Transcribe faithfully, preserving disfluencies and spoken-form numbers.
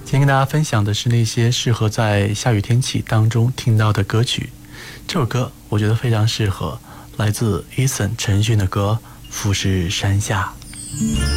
今天跟大家分享的是那些适合在下雨天气当中听到的歌曲。这首歌我觉得非常适合，来自 Eason 陈奕迅的歌《富士山下》。